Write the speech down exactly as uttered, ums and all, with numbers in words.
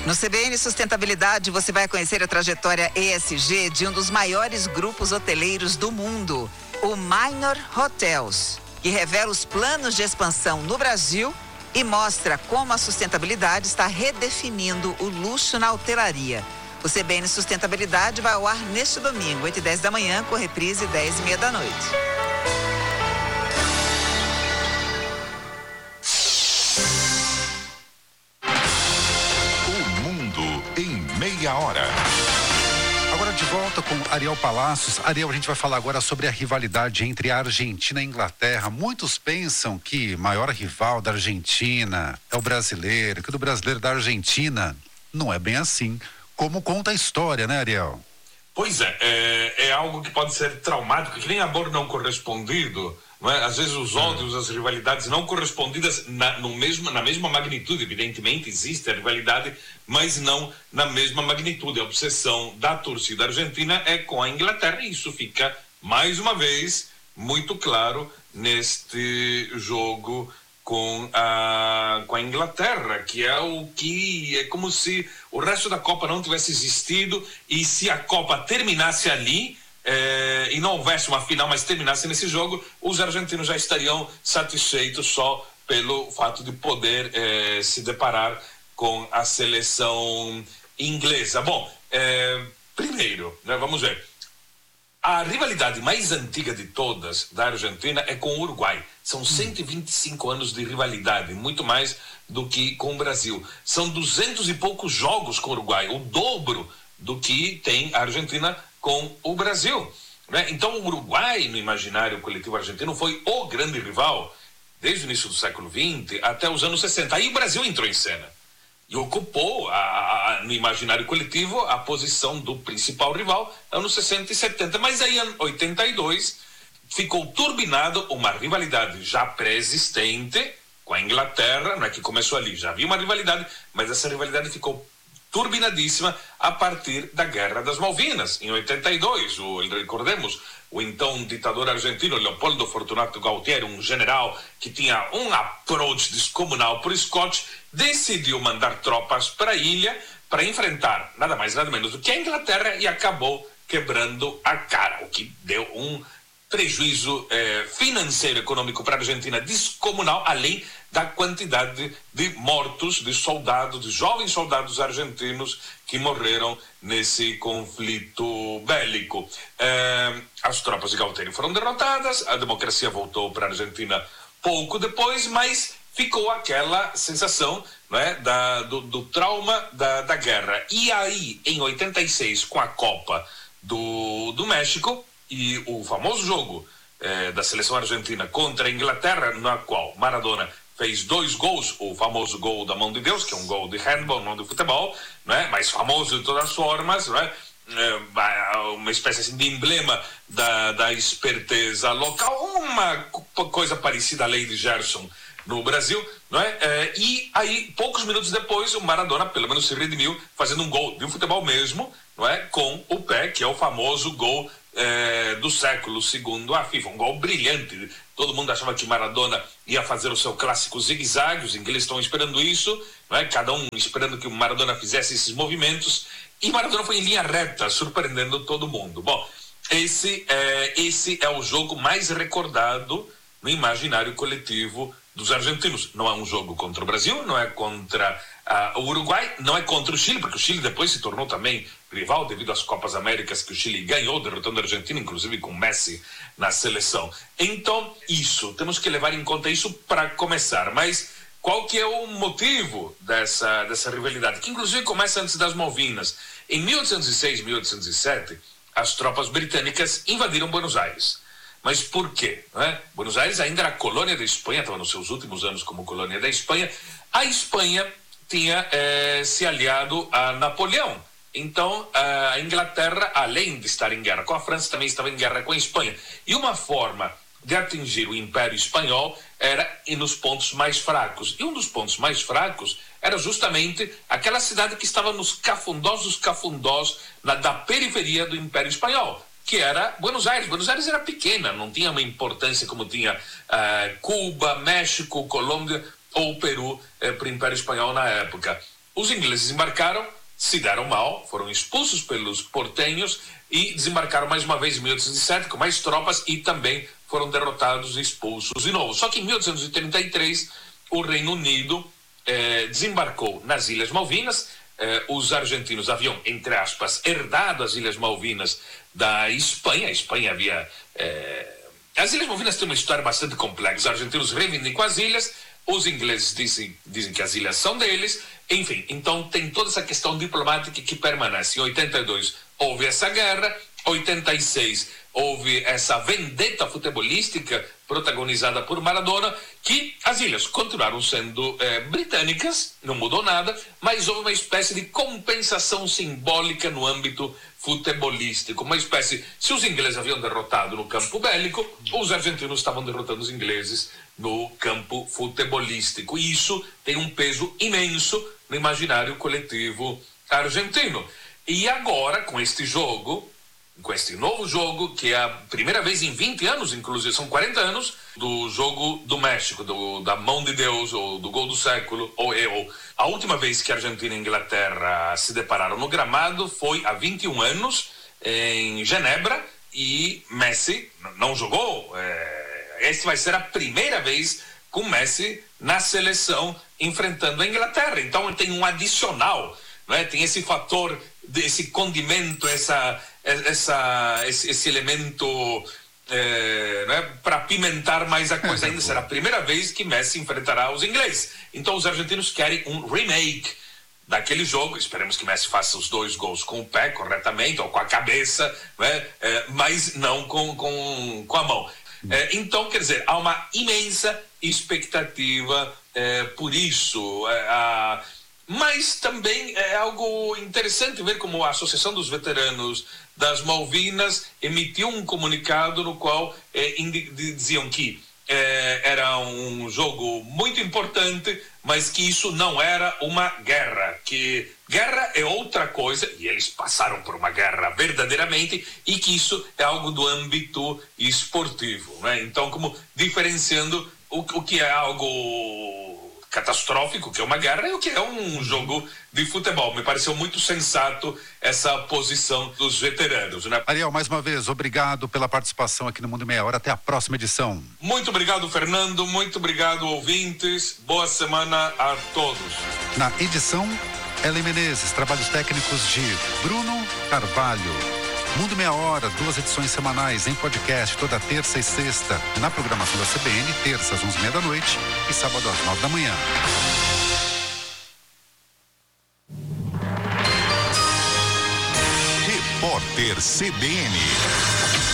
No C B N Sustentabilidade, você vai conhecer a trajetória E S G de um dos maiores grupos hoteleiros do mundo, o Minor Hotels, que revela os planos de expansão no Brasil e mostra como a sustentabilidade está redefinindo o luxo na hotelaria. O C B N Sustentabilidade vai ao ar neste domingo, oito e dez da manhã, com reprise dez e meia da noite. Meia hora. Agora de volta com Ariel Palacios. Ariel, a gente vai falar agora sobre a rivalidade entre a Argentina e a Inglaterra. Muitos pensam que o maior rival da Argentina é o brasileiro, que o do brasileiro da Argentina. Não é bem assim, como conta a história, né, Ariel? Pois é, é, é algo que pode ser traumático, que nem amor não correspondido. Não é? Às vezes os ódios, as rivalidades não correspondidas na, no mesmo, na mesma magnitude, evidentemente existe a rivalidade, mas não na mesma magnitude. A obsessão da torcida argentina é com a Inglaterra, e isso fica mais uma vez muito claro neste jogo com a, com a Inglaterra, que é o que é como se o resto da Copa não tivesse existido, e se a Copa terminasse ali, É, e não houvesse uma final, mas terminasse nesse jogo, os argentinos já estariam satisfeitos só pelo fato de poder é, se deparar com a seleção inglesa. Bom, é, primeiro, né, vamos ver. A rivalidade mais antiga de todas da Argentina é com o Uruguai. São cento e vinte e cinco anos de rivalidade, muito mais do que com o Brasil. São duzentos e poucos jogos com o Uruguai, o dobro do que tem a Argentina com o Brasil, né? Então o Uruguai, no imaginário coletivo argentino, foi o grande rival desde o início do século vinte até os anos sessenta. Aí o Brasil entrou em cena e ocupou a, a, no imaginário coletivo a posição do principal rival anos sessenta e setenta, mas aí em oitenta e dois ficou turbinado uma rivalidade já pré-existente com a Inglaterra, não é que começou ali, já havia uma rivalidade, mas essa rivalidade ficou turbinadíssima a partir da Guerra das Malvinas, em oitenta e dois. O, recordemos, o então ditador argentino Leopoldo Fortunato Gautier, um general que tinha um approach descomunal para o Scott, decidiu mandar tropas para a ilha para enfrentar nada mais nada menos do que a Inglaterra, e acabou quebrando a cara, o que deu um prejuízo eh, financeiro econômico para a Argentina descomunal, além da quantidade de mortos, de soldados, de jovens soldados argentinos que morreram nesse conflito bélico. Eh, as tropas de Gautier foram derrotadas, a democracia voltou para a Argentina pouco depois, mas ficou aquela sensação, não é, da, do, do trauma da, da guerra. E aí, em oitenta e seis, com a Copa do, do México, e o famoso jogo eh, da seleção argentina contra a Inglaterra, na qual Maradona fez dois gols, o famoso gol da mão de Deus, que é um gol de handball, não de futebol, não é? Mas famoso de todas as formas, não é? É uma espécie assim, de emblema da, da esperteza local, uma coisa parecida à lei de Gerson no Brasil, não é? É, e aí, poucos minutos depois, o Maradona, pelo menos, se redimiu fazendo um gol de um futebol mesmo, não é? Com o pé, que é o famoso gol é, do século, segundo a FIFA, um gol brilhante. Todo mundo achava que Maradona ia fazer o seu clássico zigue-zague, os ingleses estão esperando isso, não é? Cada um esperando que o Maradona fizesse esses movimentos, e Maradona foi em linha reta, surpreendendo todo mundo. Bom, esse é, esse é o jogo mais recordado no imaginário coletivo dos argentinos. Não é um jogo contra o Brasil, não é contra uh, o Uruguai, não é contra o Chile, porque o Chile depois se tornou também rival devido às Copas Américas que o Chile ganhou, derrotando a Argentina, inclusive com Messi na seleção. Então, isso, temos que levar em conta isso para começar. Mas qual que é o motivo dessa, dessa rivalidade? Que inclusive começa antes das Malvinas. Em mil oitocentos e seis, mil oitocentos e sete, as tropas britânicas invadiram Buenos Aires. Mas por quê? Não é? Buenos Aires ainda era colônia da Espanha, estava nos seus últimos anos como colônia da Espanha. A Espanha tinha eh, se aliado a Napoleão. Então, a Inglaterra, além de estar em guerra com a França, também estava em guerra com a Espanha. E uma forma de atingir o Império Espanhol era ir nos pontos mais fracos. E um dos pontos mais fracos era justamente aquela cidade que estava nos cafundós dos cafundós na, da periferia do Império Espanhol, que era Buenos Aires. Buenos Aires era pequena, não tinha uma importância como tinha uh, Cuba, México, Colômbia ou Peru uh, para o Império Espanhol na época. Os ingleses desembarcaram, se deram mal, foram expulsos pelos portenhos e desembarcaram mais uma vez em mil oitocentos e sete com mais tropas e também foram derrotados e expulsos de novo. Só que em mil oitocentos e trinta e três o Reino Unido eh, desembarcou nas Ilhas Malvinas. Eh, os argentinos haviam, entre aspas, herdado as Ilhas Malvinas da Espanha. A Espanha havia... Eh, as Ilhas Malvinas têm uma história bastante complexa. Os argentinos reivindicam as ilhas, os ingleses dizem, dizem que as ilhas são deles. Enfim, então tem toda essa questão diplomática que permanece. Em oitenta e dois houve essa guerra, oitenta e seis houve essa vendetta futebolística protagonizada por Maradona, que as ilhas continuaram sendo eh, britânicas, não mudou nada, mas houve uma espécie de compensação simbólica no âmbito futebolístico, uma espécie, se os ingleses haviam derrotado no campo bélico, os argentinos estavam derrotando os ingleses no campo futebolístico, e isso tem um peso imenso no imaginário coletivo argentino. E agora, com este jogo, com este novo jogo, que é a primeira vez em vinte anos, inclusive, são quarenta anos, do jogo do México, do, da mão de Deus, ou do gol do século, ou, ou a última vez que a Argentina e a Inglaterra se depararam no gramado foi há vinte e um anos, em Genebra, e Messi não jogou. É, esta vai ser a primeira vez com Messi na seleção enfrentando a Inglaterra. Então tem um adicional, né? Tem esse fator, esse condimento, essa, essa, esse, esse elemento é, né? para apimentar mais a coisa ainda. Será a primeira vez que Messi enfrentará os ingleses. Então os argentinos querem um remake daquele jogo. Esperemos que Messi faça os dois gols com o pé corretamente ou com a cabeça, né? é, mas não com, com, com a mão. É, então, quer dizer, há uma imensa expectativa é, por isso. É, a, mas também é algo interessante ver como a Associação dos Veteranos das Malvinas emitiu um comunicado no qual é, indi- diziam que é, era um jogo muito importante, mas que isso não era uma guerra, que guerra é outra coisa, e eles passaram por uma guerra verdadeiramente, e que isso é algo do âmbito esportivo, né? Então, como diferenciando o, o que é algo catastrófico, que é uma guerra, e o que é um jogo de futebol. Me pareceu muito sensato essa posição dos veteranos, né? Ariel, mais uma vez, obrigado pela participação aqui no Mundo em Meia Hora. Até a próxima edição. Muito obrigado, Fernando. Muito obrigado, ouvintes. Boa semana a todos. Na edição, Ellen Menezes, trabalhos técnicos de Bruno Carvalho. Mundo Meia Hora, duas edições semanais em podcast, toda terça e sexta, na programação da C B N, terça às onze e meia da noite e sábado às nove da manhã. Repórter C B N.